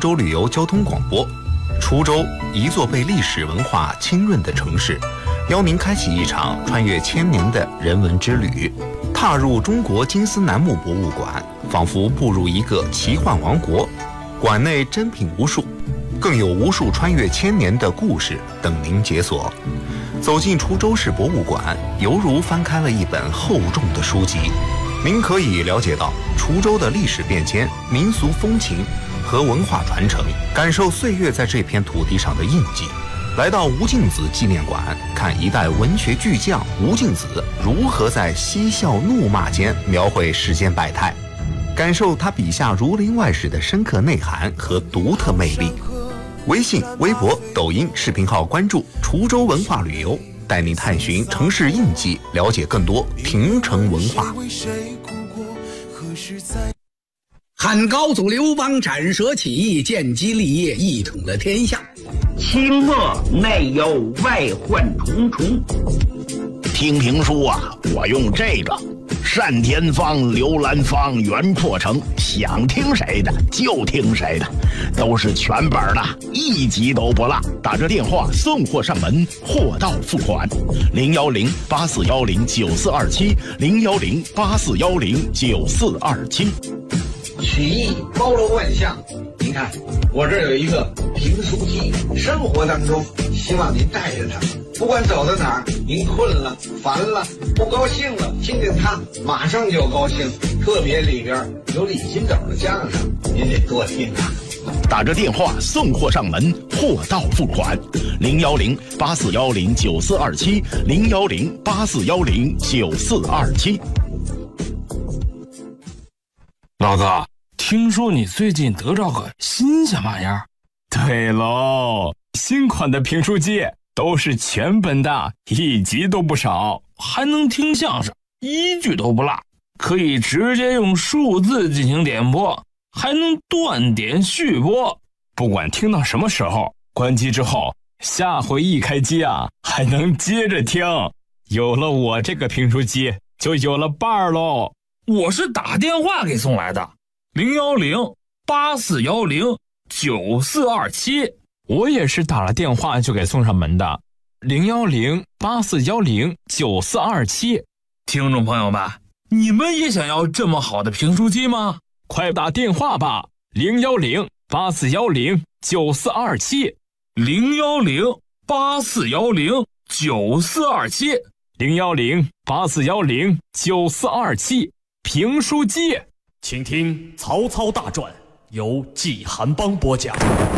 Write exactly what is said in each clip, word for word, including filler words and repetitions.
州旅游交通广播。滁州，一座被历史文化浸润的城市，邀您开启一场穿越千年的人文之旅，踏入中国金丝楠木博物馆，仿佛步入一个奇幻王国。馆内珍品无数，更有无数穿越千年的故事等您解锁。走进滁州市博物馆，犹如翻开了一本厚重的书籍，您可以了解到滁州的历史变迁、民俗风情和文化传承，感受岁月在这片土地上的印记。来到吴敬梓纪念馆，看一代文学巨匠吴敬梓如何在嬉笑怒骂间描绘世间百态，感受他笔下儒林外史的深刻内涵和独特魅力。微信、微博、抖音视频号关注滁州文化旅游，带你探寻城市印记，了解更多亭城文化。 汉高祖刘邦斩蛇起义，建基立业，一统了天下。 清末内忧外患重重。 听评书啊，我用这个单田芳、刘兰芳、袁阔成，想听谁的就听谁的，都是全本的，一集都不落。打着电话送货上门，货到付款。零幺零八四幺零九四二七，零幺零八四幺零九四二七。 曲艺包罗万象，您看我这有一个评书机，生活当中希望您带着它，不管走到哪儿，您困了、烦了、不高兴了，听听它，马上就高兴。特别里边有李金斗的相声，您得多听啊。 打着电话送货上门，货到付款。零幺零八四幺零九四二七，零幺零八四幺零九四二七。 老哥，听说你最近得着个新鲜玩意儿？ 对喽，新款的评书机都是全本的，一集都不少， 还能听相声，一句都不落，可以直接用数字进行点播，还能断点续播。 不管听到什么时候，关机之后，下回一开机啊，还能接着听。有了我这个评书机，就有了伴儿喽。 我是打电话给送来的，零幺零八四幺零九四二七。 我也是打了电话就给送上门的，零幺零八四幺零九四二七。 听众朋友们，你们也想要这么好的评书机吗？ 快打电话吧，零幺零八四幺零九四二七， 零幺零八四幺零九四二七， 零幺零八四幺零九四二七。评书机， 请听《曹操大传》，由纪寒邦播讲。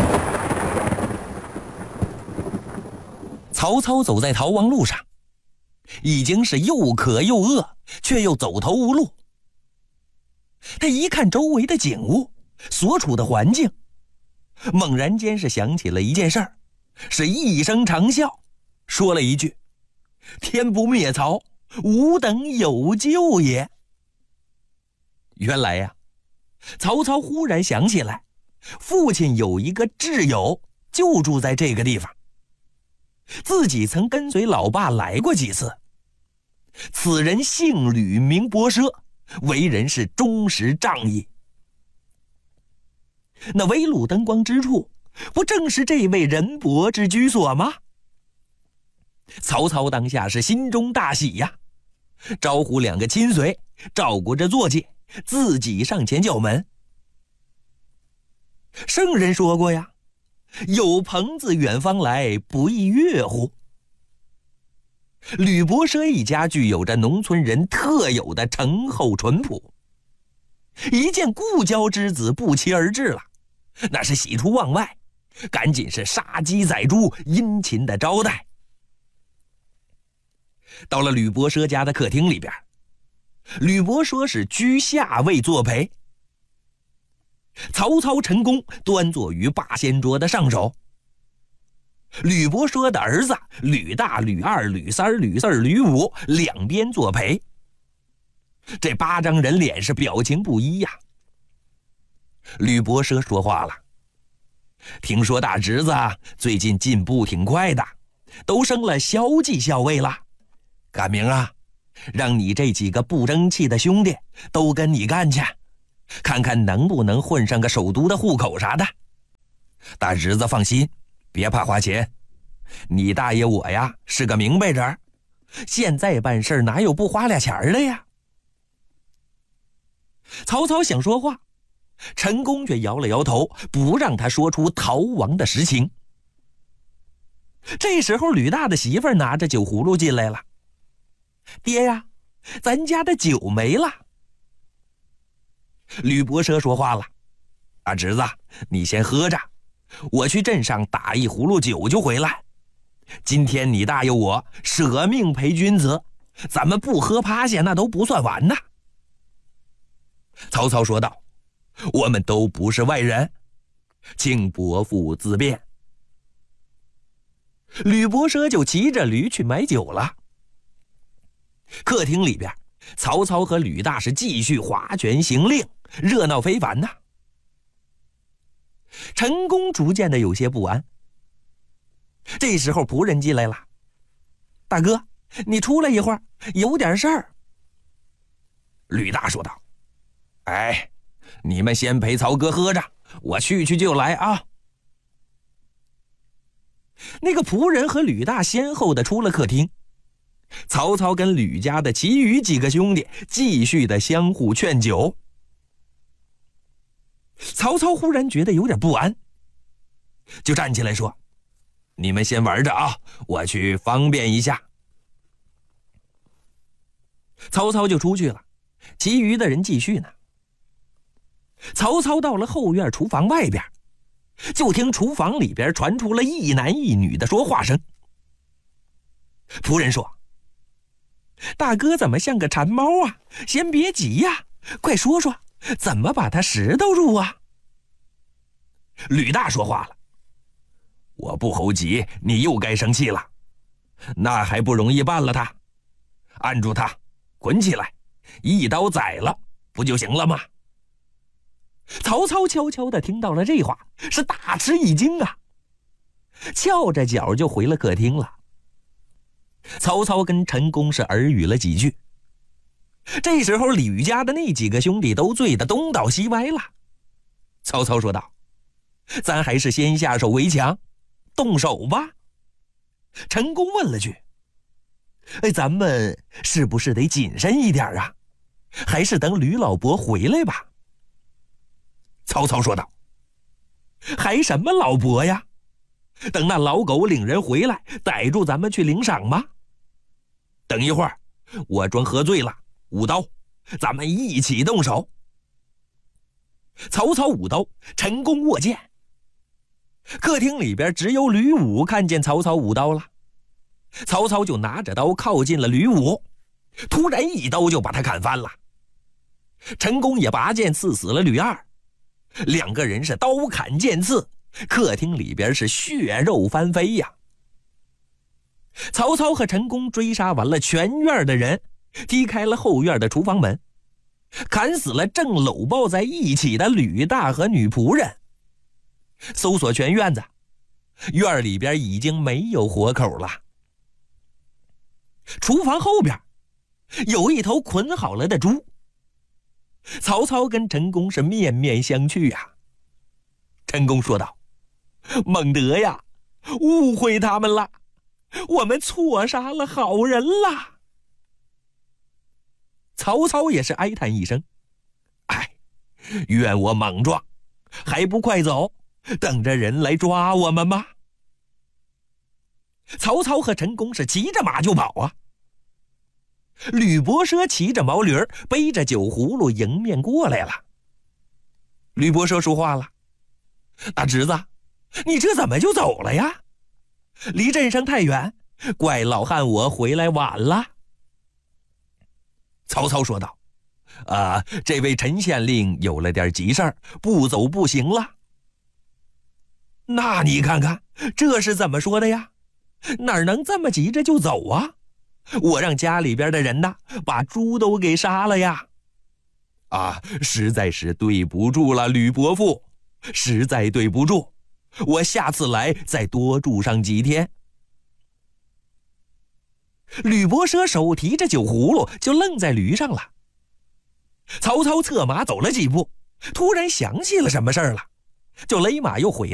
曹操走在逃亡路上，已经是又渴又饿，却又走投无路。他一看周围的景物，所处的环境，猛然间是想起了一件事儿，是一声长啸，说了一句：“天不灭曹，吾等有救也。”原来呀、啊，曹操忽然想起来，父亲有一个挚友就住在这个地方，自己曾跟随老爸来过几次。此人姓吕，名伯奢，为人是忠实仗义。那围炉灯光之处，不正是这位仁伯之居所吗？曹操当下是心中大喜呀，招呼两个亲随，照顾着坐骑，自己上前叫门。圣人说过呀，有朋自远方来，不亦乐乎。吕伯奢一家具有着农村人特有的诚厚淳朴，一见故交之子不期而至了，那是喜出望外，赶紧是杀鸡宰猪，殷勤的招待。到了吕伯奢家的客厅里边，吕伯奢是居下位作陪，曹操、陈宫端坐于八仙桌的上首，吕伯奢的儿子吕大、吕二、吕三、吕四、吕五两边作陪。这八张人脸是表情不一呀。吕伯奢说话了：“听说大侄子最近进步挺快的，都升了骁骑校尉了。赶明啊，让你这几个不争气的兄弟都跟你干去，看看能不能混上个首都的户口啥的。 大侄子放心，别怕花钱。你大爷我呀是个明白人，现在办事哪有不花俩钱的呀？曹操想说话，陈宫却摇了摇头，不让他说出逃亡的实情。这时候吕大的媳妇儿拿着酒葫芦进来了。爹呀，咱家的酒没了。吕伯奢说话了，大侄子，你先喝着，我去镇上打一葫芦酒就回来。今天你大爷我舍命陪君子，咱们不喝趴下那都不算完呐。曹操说道，我们都不是外人，请伯父自便。吕伯奢就骑着驴去买酒了。客厅里边，曹操和吕大是继续划拳行令，热闹非凡呐。陈宫逐渐的有些不安。这时候仆人进来了，大哥，你出来一会儿，有点事儿。吕大说道，哎，你们先陪曹哥喝着，我去去就来啊。那个仆人和吕大先后的出了客厅，曹操跟吕家的其余几个兄弟继续的相互劝酒。曹操忽然觉得有点不安，就站起来说，你们先玩着啊，我去方便一下。曹操就出去了，其余的人继续呢。曹操到了后院厨房外边，就听厨房里边传出了一男一女的说话声。仆人说，大哥怎么像个馋猫啊？先别急呀，快说说怎么把他石头住啊？吕大说话了，我不猴急，你又该生气了。那还不容易办了他，按住他，捆起来，一刀宰了，不就行了吗？曹操悄悄地听到了这话，是大吃一惊啊，翘着脚就回了客厅了。曹操跟陈宫是耳语了几句。这时候吕家的那几个兄弟都醉得东倒西歪了。曹操说道，咱还是先下手为强，动手吧。陈宫问了句，哎，咱们是不是得谨慎一点啊？还是等吕老伯回来吧？曹操说道，还什么老伯呀？等那老狗领人回来，逮住咱们去领赏吗？等一会儿，我装喝醉了，舞刀，咱们一起动手。曹操舞刀，陈宫握剑。客厅里边只有吕武看见曹操舞刀了，曹操就拿着刀靠近了吕武，突然一刀就把他砍翻了。陈宫也拔剑刺死了吕二，两个人是刀砍剑刺，客厅里边是血肉翻飞呀。曹操和陈宫追杀完了全院的人，踢开了后院的厨房门，砍死了正搂抱在一起的吕大和女仆人。搜索全院子，院里边已经没有活口了。厨房后边有一头捆好了的猪。曹操跟陈宫是面面相觑呀。陈宫说道，孟德呀，误会他们了，我们错杀了好人了。曹操也是哀叹一声，哎，怨我莽撞，还不快走，等着人来抓我们吗？曹操和陈宫是骑着马就跑啊。吕伯奢骑着毛驴背着酒葫芦迎面过来了。吕伯奢说话了，大侄子，你这怎么就走了呀？离镇上太远，怪老汉我回来晚了。曹操说道，啊，这位陈县令有了点急事儿，不走不行了。那你看看，这是怎么说的呀？哪能这么急着就走啊？我让家里边的人呢，把猪都给杀了呀！啊，实在是对不住了，吕伯父，实在对不住，我下次来再多住上几天。吕伯奢手提着酒葫芦就愣在驴上了。曹操策马走了几步，突然想起了什么事儿了，就勒马又回来。